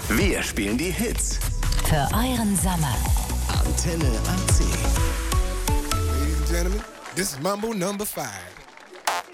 Wir spielen die Hits. Für euren Sommer. Antenne AC. Ladies and gentlemen, this is Mambo number 5.